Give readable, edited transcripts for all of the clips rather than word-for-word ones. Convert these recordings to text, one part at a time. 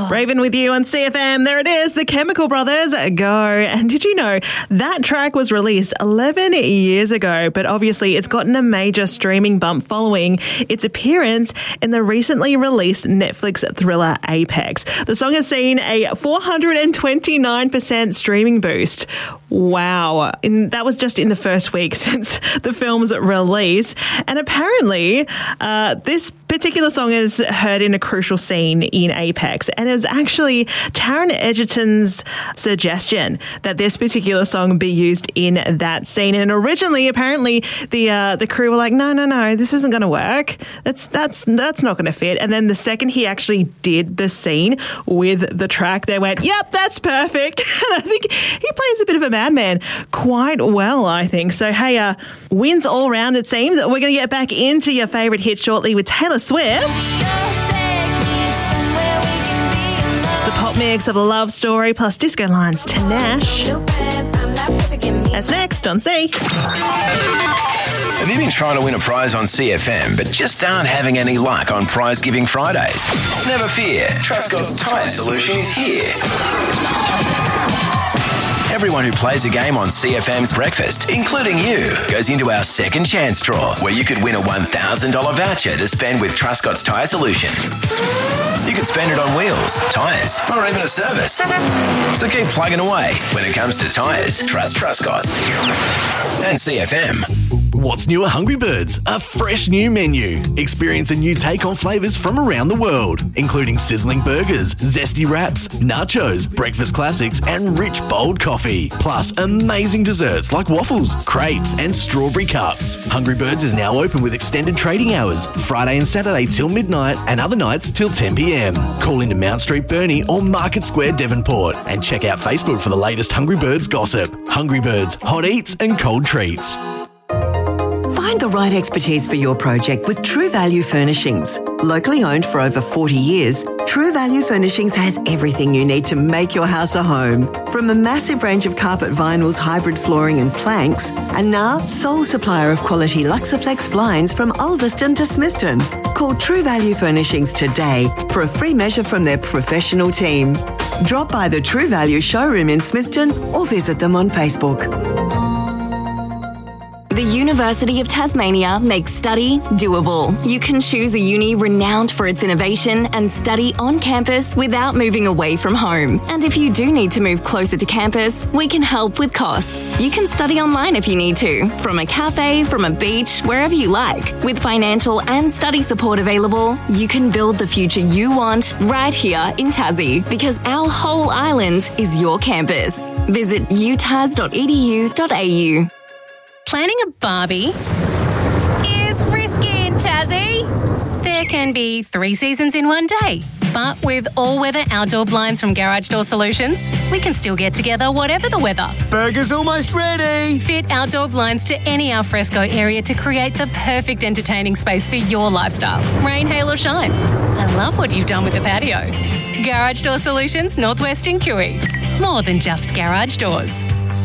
Raven with you on CFM. There it is, the Chemical Brothers, Go. And did you know that track was released 11 years ago, but obviously it's gotten a major streaming bump following its appearance in the recently released Netflix thriller Apex. The song has seen a 429% streaming boost. Wow. And that was just in the first week since the film's release. And apparently, this particular song is heard in a crucial scene in Apex. And it was actually Taron Egerton's suggestion that this particular song be used in that scene. And originally, apparently, the crew were like, no, this isn't going to work. That's not going to fit. And then the second he actually did the scene with the track, they went, yep, that's perfect. And I think he plays a bit of a madman quite well, I think. So, hey, wins all round, it seems. We're going to get back into your favourite hit shortly with Taylor Swift. It's the pop mix of a love story plus Disco Lion's Tinashe. That's next on C. Have you been trying to win a prize on CFM but just aren't having any luck on Prize Giving Fridays? Never fear, Trustcott's Tyre Solution is here. Everyone who plays a game on CFM's Breakfast, including you, goes into our second chance draw where you could win a $1,000 voucher to spend with Trustcott's Tyre Solution. You could spend it on wheels, tyres, or even a service. So keep plugging away. When it comes to tyres, trust Trustcott's. And CFM. What's new at Hungry Birds? A fresh new menu. Experience a new take on flavours from around the world, including sizzling burgers, zesty wraps, nachos, breakfast classics, and rich, bold coffee. Plus, amazing desserts like waffles, crepes, and strawberry cups. Hungry Birds is now open with extended trading hours, Friday and Saturday till midnight, and other nights till 10 p.m. Call into Mount Street, Burnie, or Market Square, Devonport, and check out Facebook for the latest Hungry Birds gossip. Hungry Birds, hot eats and cold treats. Find the right expertise for your project with True Value Furnishings. Locally owned for over 40 years, True Value Furnishings has everything you need to make your house a home. From a massive range of carpet vinyls, hybrid flooring and planks, and now sole supplier of quality Luxaflex blinds from Ulverston to Smithton. Call True Value Furnishings today for a free measure from their professional team. Drop by the True Value showroom in Smithton or visit them on Facebook. The University of Tasmania makes study doable. You can choose a uni renowned for its innovation and study on campus without moving away from home. And if you do need to move closer to campus, we can help with costs. You can study online if you need to, from a cafe, from a beach, wherever you like. With financial and study support available, you can build the future you want right here in Tassie, because our whole island is your campus. Visit utas.edu.au. Planning a barbie is risky in Tassie. There can be 3 seasons in one day. But with all-weather outdoor blinds from Garage Door Solutions, we can still get together whatever the weather. Burger's almost ready. Fit outdoor blinds to any alfresco area to create the perfect entertaining space for your lifestyle. Rain, hail or shine. I love what you've done with the patio. Garage Door Solutions, Northwest in Kiwi. More than just garage doors.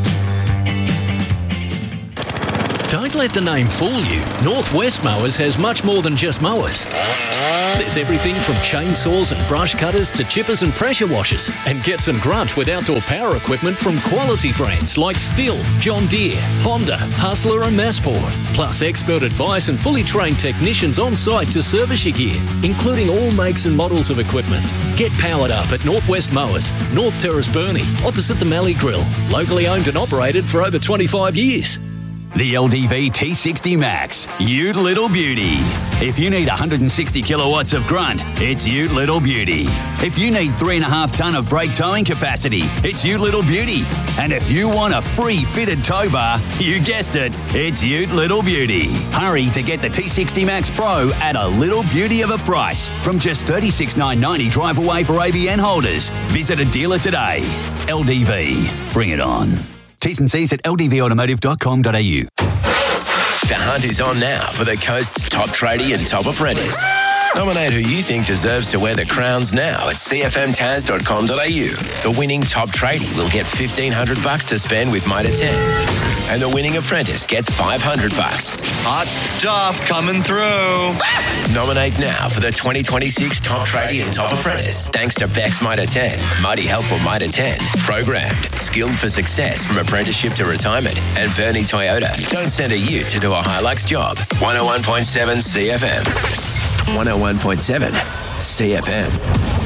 Don't let the name fool you. Northwest Mowers has much more than just mowers. There's everything from chainsaws and brush cutters to chippers and pressure washers. And get some grunt with outdoor power equipment from quality brands like Stihl, John Deere, Honda, Hustler and Massport. Plus expert advice and fully trained technicians on site to service your gear, including all makes and models of equipment. Get powered up at Northwest Mowers, North Terrace, Burnie, opposite the Mallee Grill. Locally owned and operated for over 25 years. The LDV T60 Max, Ute Little Beauty. If you need 160 kilowatts of grunt, it's Ute Little Beauty. If you need 3.5 tonne of brake towing capacity, it's Ute Little Beauty. And if you want a free fitted tow bar, you guessed it, it's Ute Little Beauty. Hurry to get the T60 Max Pro at a little beauty of a price from just $36,990 drive away for ABN holders. Visit a dealer today. LDV, bring it on. T's and C's at ldvautomotive.com.au. The hunt is on now for the coast's top tradie and top apprentice. Nominate who you think deserves to wear the crowns now at cfmtas.com.au. The winning top tradie will get $1,500 to spend with Mitre 10. And the winning apprentice gets $500. Hot stuff coming through. Nominate now for the 2026 Top Tradie and Top Apprentice. Thanks to Bex Mitre 10. Mighty helpful Mitre 10. Programmed. Skilled for success from apprenticeship to retirement. And Bernie Toyota. Don't send a ute to do a Hilux job. 101.7 CFM. 101.7 CFM.